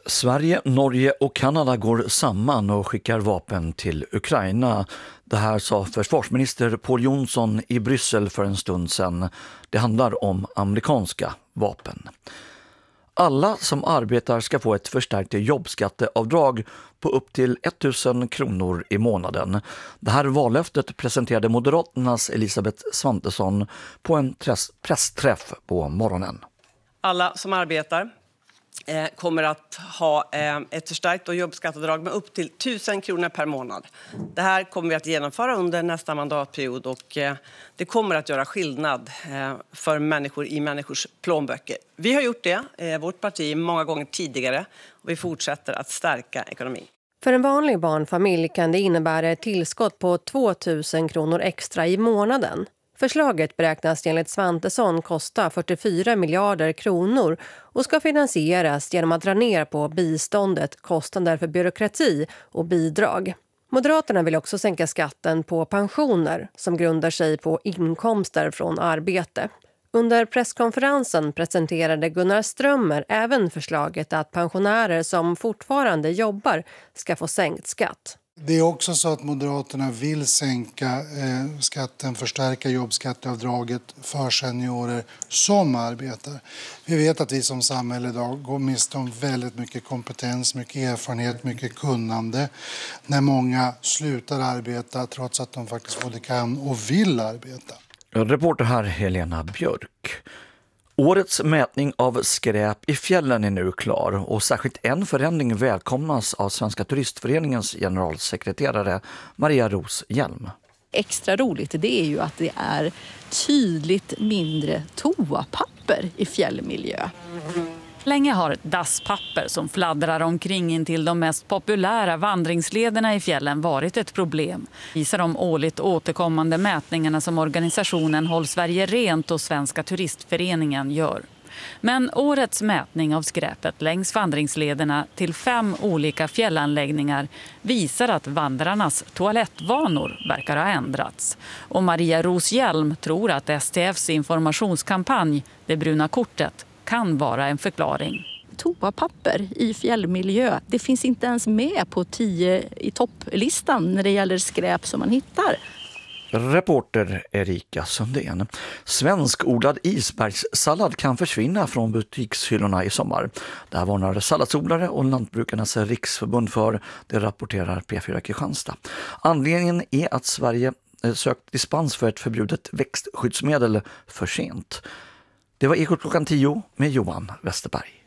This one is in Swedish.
Sverige, Norge och Kanada går samman och skickar vapen till Ukraina. Det här sa försvarsminister Pål Jonsson i Bryssel för en stund sedan. Det handlar om amerikanska vapen. Alla som arbetar ska få ett förstärkt jobbskatteavdrag på upp till 1 000 kronor i månaden. Det här vallöftet presenterade Moderaternas Elisabeth Svantesson på en pressträff på morgonen. Alla som arbetar kommer att ha ett förstärkt jobbskatteavdrag med upp till 1 000 kronor per månad. Det här kommer vi att genomföra under nästa mandatperiod och det kommer att göra skillnad för människor i människors plånböcker. Vi har gjort det, vårt parti, många gånger tidigare och vi fortsätter att stärka ekonomin. För en vanlig barnfamilj kan det innebära ett tillskott på 2 000 kronor extra i månaden. Förslaget beräknas enligt Svantesson kosta 44 miljarder kronor och ska finansieras genom att dra ner på biståndet, kostnader för byråkrati och bidrag. Moderaterna vill också sänka skatten på pensioner som grundar sig på inkomster från arbete. Under presskonferensen presenterade Gunnar Strömmer även förslaget att pensionärer som fortfarande jobbar ska få sänkt skatt. Det är också så att Moderaterna vill sänka skatten, förstärka jobbskatteavdraget för seniorer som arbetar. Vi vet att vi som samhälle idag går miste om väldigt mycket kompetens, mycket erfarenhet, mycket kunnande när många slutar arbeta trots att de faktiskt både kan och vill arbeta. Reporter här Helena Björk. Årets mätning av skräp i fjällen är nu klar och särskilt en förändring välkomnas av Svenska turistföreningens generalsekreterare Maria Ros Hjelm. Extra roligt det är ju att det är tydligt mindre toapapper i fjällmiljö. Länge har dasspapper som fladdrar omkring in till de mest populära vandringslederna i fjällen varit ett problem, visar de årligt återkommande mätningarna som organisationen Håll Sverige Rent och Svenska turistföreningen gör. Men årets mätning av skräpet längs vandringslederna till 5 olika fjällanläggningar visar att vandrarnas toalettvanor verkar ha ändrats. Och Maria Ros Hjelm tror att STFs informationskampanj, Det bruna kortet, kan vara en förklaring. Toapapper i fjällmiljö, det finns inte ens med på 10 i topplistan när det gäller skräp som man hittar. Reporter Erika Sundén. Svenskodlad isbergssallad kan försvinna från butikshyllorna i sommar. Det här varnar salladsodlare och Lantbrukarnas riksförbund för, det rapporterar P4 Kristianstad. Anledningen är att Sverige sökt dispens för ett förbjudet växtskyddsmedel för sent. Det var Ekot klockan 10 med Johan Westerberg.